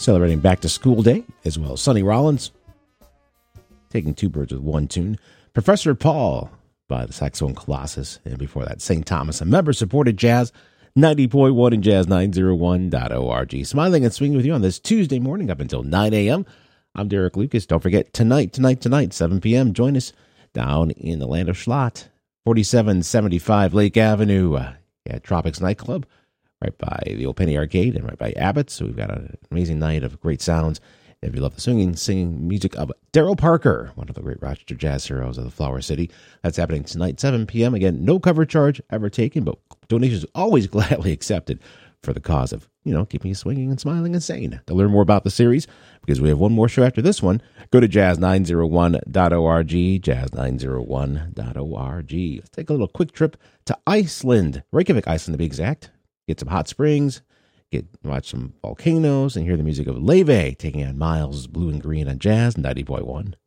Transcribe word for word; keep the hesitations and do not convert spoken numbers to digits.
celebrating Back to School Day, as well as Sonny Rollins, taking two birds with one tune. Professor Paul by the Saxophone Colossus, and before that, Saint Thomas, a member-supported jazz, ninety point one and jazz nine oh one dot org. Smiling and swinging with you on this Tuesday morning up until nine a.m. I'm Derek Lucas. Don't forget, tonight, tonight, tonight, seven p.m., join us down in the land of Schlott, forty-seven seventy-five Lake Avenue uh, at Tropics Nightclub, right by the Old Penny Arcade and right by Abbott's. So we've got an amazing night of great sounds. If you love the singing, singing music of Daryl Parker, one of the great Rochester jazz heroes of the Flower City. That's happening tonight, seven p.m. Again, no cover charge ever taken, but donations always gladly accepted for the cause of, you know, keeping you swinging and smiling and sane. To learn more about the series, because we have one more show after this one, go to jazz nine oh one dot org, jazz nine oh one dot org. Let's take a little quick trip to Iceland, Reykjavik, Iceland to be exact. Get some hot springs, get watch some volcanoes, and hear the music of Leve taking on Miles Blue and Green on Jazz ninety point one.